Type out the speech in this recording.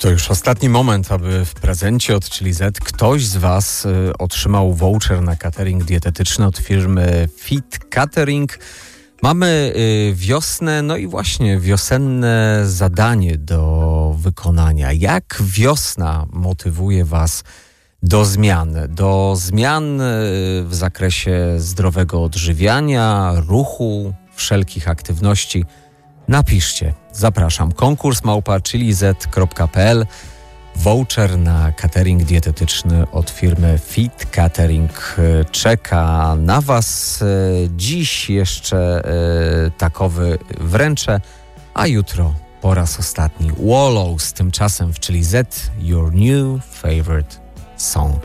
To już ostatni moment, aby w prezencie od Chili Z ktoś z Was otrzymał voucher na catering dietetyczny od firmy Fit Catering. Mamy wiosnę, no i właśnie wiosenne zadanie do wykonania. Jak wiosna motywuje Was do zmian w zakresie zdrowego odżywiania, ruchu, wszelkich aktywności? Napiszcie. Zapraszam. Konkurs @chiliz.pl. Voucher na catering dietetyczny od firmy Fit Catering czeka na Was. Dziś jeszcze takowy wręczę, a jutro po raz ostatni Wallows. Tymczasem w Chili Z, Your New Favorite Song.